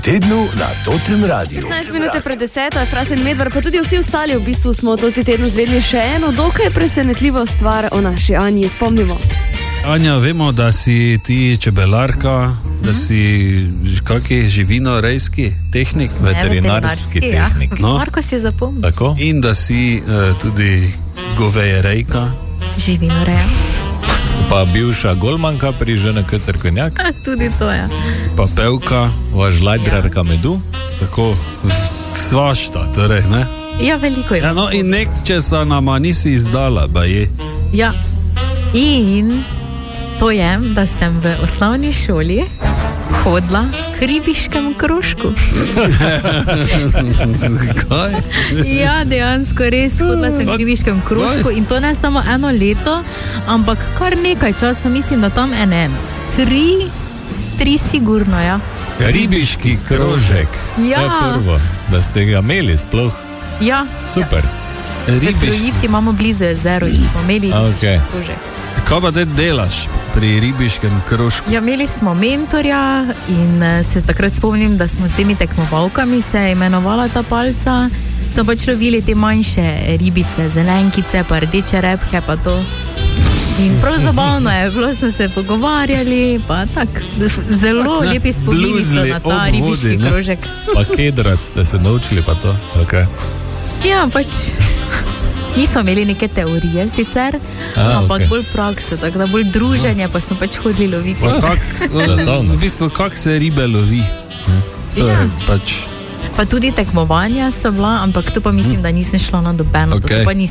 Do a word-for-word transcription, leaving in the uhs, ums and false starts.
tednu na Totem Radiu. šestnajst minut pred deseto je Frasen Medvar, pa tudi vsi ostali v bistvu smo toti teden zvedli še eno dokaj presenetljivo stvar o naši Anji. Spomnimo. Anja, vemo, da si ti čebelarka, da si kakšen živinorejski tehnik, veterinarski tehnik. Ja. No. Marko si zapomnil. Tako. In da si uh, tudi govejerejka. Živinoreja. Pa bivša golmanka pri Ž N K Cerkvenjak. Tudi to je. Pa pevka. Važlajdrarka ja. Medu. Tako, svašta, torej, ne? Ja, veliko je. Ja, no, in nekčesa nama nisi izdala, ba je. Ja, in to je, da sem v osnovni šoli hodila k ribiškem krožku. Zakaj? Ja, dejansko res hodila sem k ribiškem krožku in to ne samo eno leto, ampak kar nekaj časa, mislim, da tam ene tri, tri sigurno, ja. Ribiški krožek. Ja. To je prvo, da ste ga imeli sploh. Ja. Super. Ja. V Trojici imamo blizu jezero in smo imeli ribiški okay. krožek. Kaj pa te delaš pri ribiškem krožku? Ja, imeli smo mentorja in se takrat spomnim, da smo s temi tekmovalkami se imenovala ta palca. Smo pač lovili te manjše ribice, zelenkice, pa rdeče repke, pa to. In prav zabavno je bilo, smo se pogovarjali, pa tak, zelo ne, lepi spomini so na ta ribiški vodi, krožek. Pa kedrac ste se naučili, pa to, okay. Ja, pač nismo imeli neke teorije sicer, A, ampak okay. bolj prakso, tako da bolj druženje, pa smo pač hodili loviti. Pa kak, v bistvu, kak se ribe lovi? To ja. je pač... Pa tudi tekmovanja so bila, ampak to pa mislim, da nisem šla na dobeno, okay. to pa nisem